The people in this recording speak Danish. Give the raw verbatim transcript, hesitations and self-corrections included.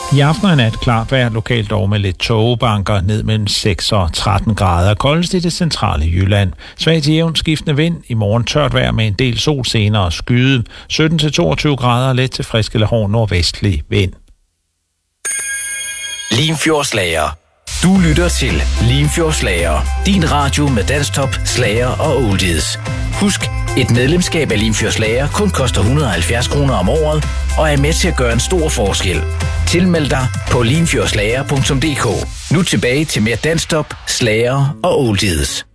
I aften og i nat klart vejr, lokalt dog med lidt tågebanker ned mellem seks og tretten grader. Koldest i det centrale Jylland. Svag til jævnt skiftende vind. I morgen tørt vejr med en del sol, senere skyde. sytten til toogtyve grader, let til frisk eller hård nordvestlig vind. Limfjordslager. Du lytter til Limfjordslager. Din radio med danstop, slager og oldies. Husk, et medlemskab af Limfjordslager kun koster et hundrede og halvfjerds kroner om året og er med til at gøre en stor forskel. Tilmeld dig på limfjordslager punktum d k. Nu tilbage til mere danstop, slager og oldies.